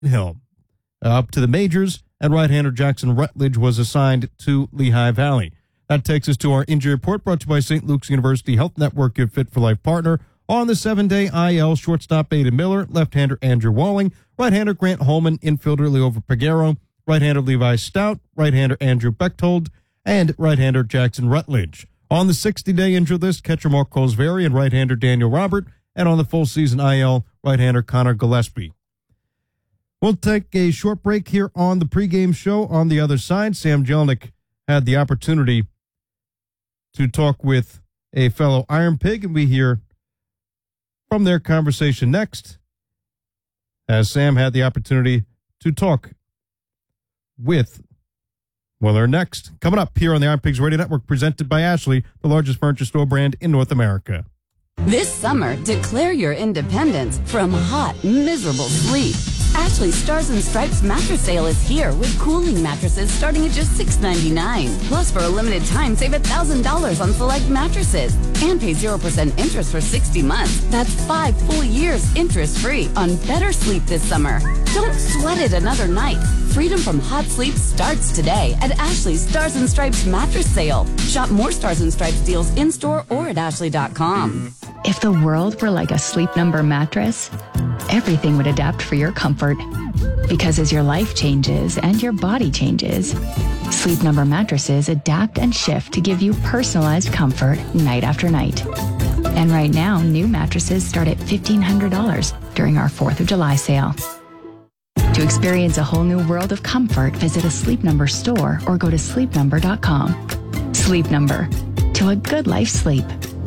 Hill up to the majors, and right-hander Jackson Rutledge was assigned to Lehigh Valley. That takes us to our injury report brought to you by St. Luke's University Health Network, your Fit for Life partner. On the 7-day IL, shortstop Aidan Miller, left-hander Andrew Walling, right-hander Grant Holman, infielder Leover Peguero, right-hander Levi Stout, right-hander Andrew Bechtold, and right-hander Jackson Rutledge. On the 60-day injured list, catcher Mark Cosveri and right-hander Daniel Robert, and on the full-season IL, right-hander Connor Gillespie. We'll take a short break here on the pregame show. On the other side, Sam Jelnick had the opportunity to talk with a fellow Iron Pig, and we hear from their conversation next, as Sam had the opportunity to talk with, well, they're next. Coming up here on the Iron Pigs Radio Network, presented by Ashley, the largest furniture store brand in North America. This summer, declare your independence from hot, miserable sleep. Ashley Stars and Stripes mattress sale is here with cooling mattresses starting at just $6.99. Plus, for a limited time, save $1,000 on select mattresses and pay 0% interest for 60 months. That's 5 full years interest-free on better sleep this summer. Don't sweat it another night. Freedom from hot sleep starts today at Ashley's Stars and Stripes mattress sale. Shop more Stars and Stripes deals in-store or at ashley.com. If the world were like a Sleep Number mattress, everything would adapt for your comfort. Because as your life changes and your body changes, Sleep Number mattresses adapt and shift to give you personalized comfort night after night. And right now, new mattresses start at $1,500 during our 4th of July sale. To experience a whole new world of comfort, visit a Sleep Number store or go to sleepnumber.com. Sleep Number. To a good life sleep.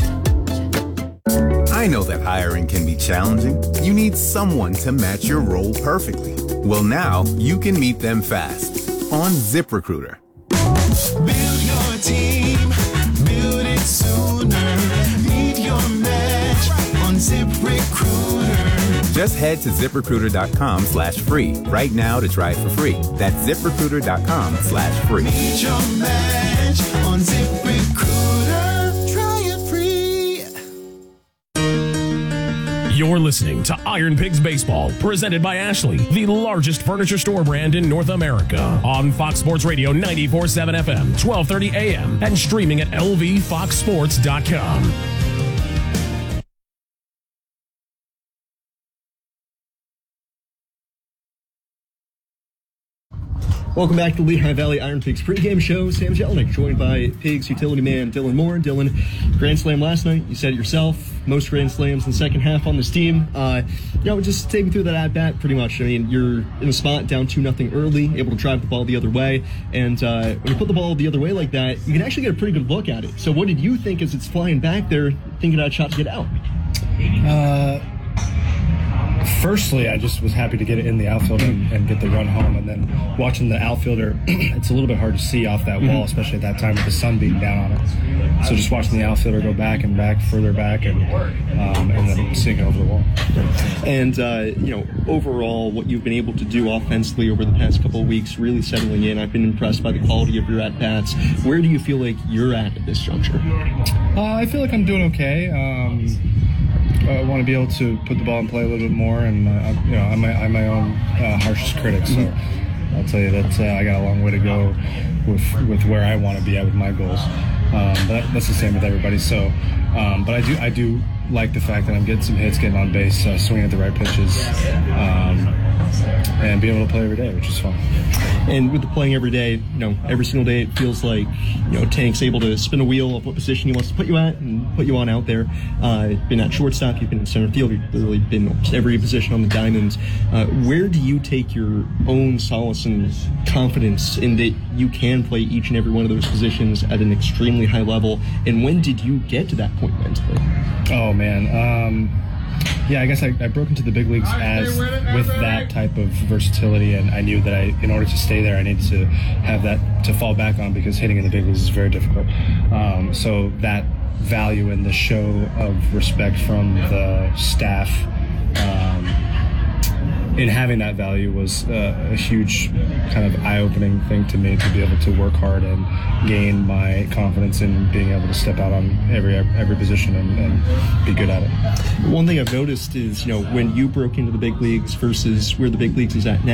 I know that hiring can be challenging. You need someone to match your role perfectly. Well, now you can meet them fast on ZipRecruiter. Build your team, build it sooner. Meet your match on ZipRecruiter. Just head to ZipRecruiter.com/free right now to try it for free. That's ZipRecruiter.com/free. Meet your match on ZipRecruiter. Try it free. You're listening to Iron Pigs Baseball, presented by Ashley, the largest furniture store brand in North America. On Fox Sports Radio 94.7 FM, 1230 AM, and streaming at lvfoxsports.com. Welcome back to Lehigh Valley Iron Pigs pregame show. Sam Jelnick, joined by Pigs utility man Dylan Moore. Dylan, grand slam last night. You said it yourself. Most grand slams in the second half on this team. Just take me through that at-bat pretty much. I mean, you're in a spot down 2-0 early, able to drive the ball the other way. And when you put the ball the other way like that, you can actually get a pretty good look at it. So what did you think as it's flying back there, thinking I had a shot to get out? Firstly, I just was happy to get it in the outfield and get the run home. And then watching the outfielder, it's a little bit hard to see off that wall, especially at that time with the sun being down on it. So just watching the outfielder go back, further back, and then seeing it over the wall. And, overall, what you've been able to do offensively over the past couple of weeks, really settling in. I've been impressed by the quality of your at-bats. Where do you feel like you're at this juncture? I feel like I'm doing okay. I want to be able to put the ball in play a little bit more, and I'm my own harshest critic, so I'll tell you that I got a long way to go with where I want to be at with my goals. But that's the same with everybody. So, but I do like the fact that I'm getting some hits, getting on base, swinging at the right pitches, and being able to play every day, which is fun. And with the playing every day, every single day, it feels like, Tank's able to spin a wheel of what position he wants to put you at and put you on out there. Been at shortstop, you've been in center field, you've literally been almost every position on the diamond. Where do you take your own solace and confidence in that you can play each and every one of those positions at an extremely high level? And when did you get to that point mentally? Oh, man. I guess I broke into the big leagues with that type of versatility, and I knew that in order to stay there, I needed to have that to fall back on, because hitting in the big leagues is very difficult. So that value in the show of respect from the staff in having that value was a huge kind of eye-opening thing to me, to be able to work hard and gain my confidence in being able to step out on every position and be good at it. One thing I've noticed is, when you broke into the big leagues versus where the big leagues is at now,